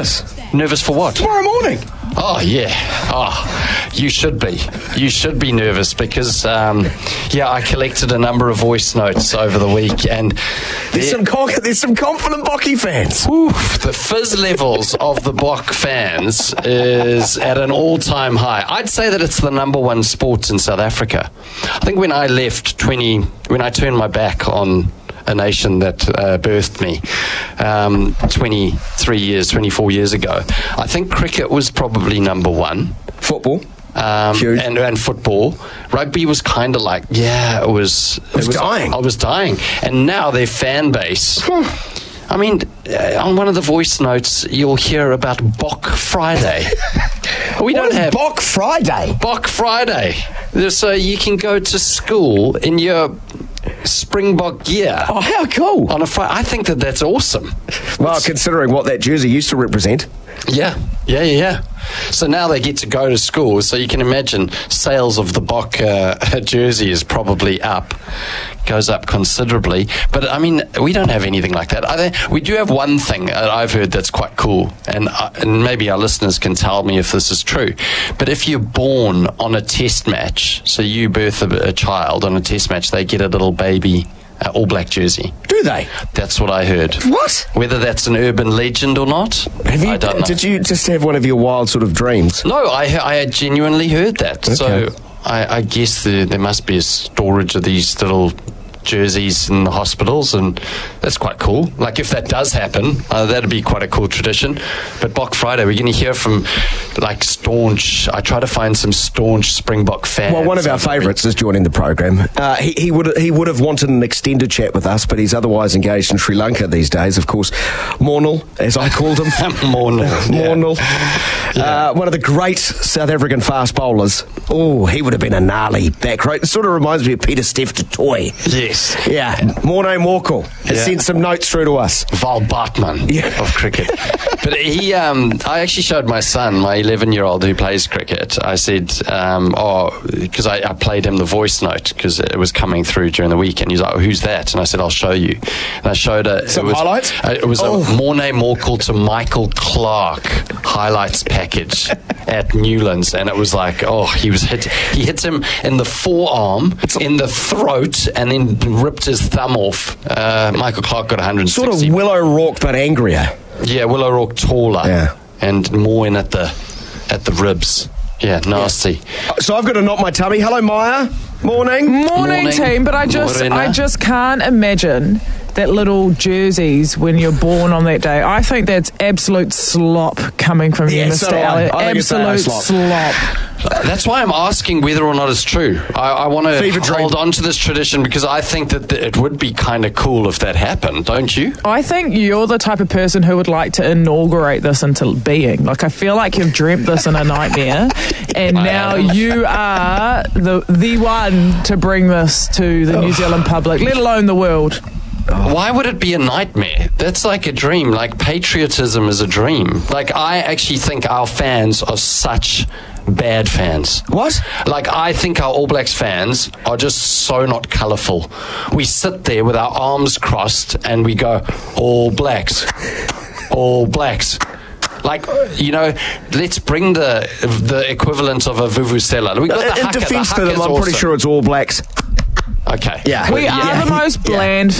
nervous? Nervous for what? Tomorrow morning. Oh, yeah. Oh, you should be. You should be nervous because, I collected a number of voice notes over the week, and there's some confident Bocky fans. The fizz levels of the Bock fans is at an all-time high. I'd say that it's the number one sport in South Africa. I think when I left when I turned my back on a nation that birthed me 24 years ago, I think cricket was probably number one. Football. And football. Rugby was kind of like, it was dying. I was dying. And now their fan base... I mean, on one of the voice notes, you'll hear about Bock Friday. We don't have Bock Friday. Bock Friday. So you can go to school in your Springbok gear. Oh, how cool. On a Friday. I think that's awesome. Well, considering what that jersey used to represent. Yeah. So now they get to go to school, so you can imagine sales of the Bock jersey is probably goes up considerably. But, I mean, we don't have anything like that. We do have one thing that I've heard that's quite cool, and maybe our listeners can tell me if this is true. But if you're born on a test match, so you birth a child on a test match, they get a little baby All Black jersey. Do they? That's what I heard. What? Whether that's an urban legend or not, I don't know. Did you just have one of your wild sort of dreams? No, I had genuinely heard that. Okay. So I guess there must be a storage of these little jerseys in the hospitals, and that's quite cool. Like, if that does happen, that'd be quite a cool tradition. But Bock Friday, we're going to hear from I try to find some staunch Springbok fans. Well, one of our favourites is joining the program. He would have wanted an extended chat with us, but he's otherwise engaged in Sri Lanka these days. Of course, Mornell, as I called him. Mornell. Yeah. One of the great South African fast bowlers. Oh, he would have been a gnarly back row. It sort of reminds me of Peter Steph du Toit. Yes. Yeah. Morné Morkel has sent some notes through to us. Val Bartman of cricket. But I actually showed my son, my 11-year-old who plays cricket. I said, because I played him the voice note because it was coming through during the week, and he's like, "Who's that?" And I said, "I'll show you." And I showed highlights. It was a Morné Morkel to Michael Clark highlights package at Newlands, and it was like, he hits him in the forearm, in the throat, and then ripped his thumb off. Michael Clark got 160. Sort of Will O'Rourke, but angrier. Yeah, Will O'Rourke taller. Yeah. And more in at the ribs. Yeah, nasty. Yeah. So I've got to knock my tummy. Hello, Maya. Morning, team. But I just can't imagine that little jerseys when you're born on that day. I think that's absolute slop coming from you, Mr. Elliott. Absolute slop. That's why I'm asking whether or not it's true. I want to hold on to this tradition because I think that it would be kind of cool if that happened, don't you? I think you're the type of person who would like to inaugurate this into being. Like, I feel like you've dreamt this in a nightmare, and now you are the one to bring this to the New Zealand public, let alone the world. Why would it be a nightmare? That's like a dream. Like, patriotism is a dream. Like, I actually think our fans are such bad fans. What? Like, I think our All Blacks fans are just so not colourful. We sit there with our arms crossed and we go, All Blacks. All Blacks. Like, let's bring the equivalent of a vuvuzela. We got the in defence to them, I'm pretty sure it's All Blacks. Okay. Yeah. We are the most bland